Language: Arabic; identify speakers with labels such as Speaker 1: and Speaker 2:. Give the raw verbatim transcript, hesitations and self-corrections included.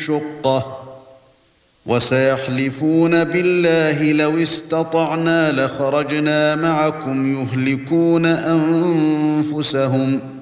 Speaker 1: الشقة وسيحلفون بالله لو استطعنا لخرجنا معكم يهلكون أنفسهم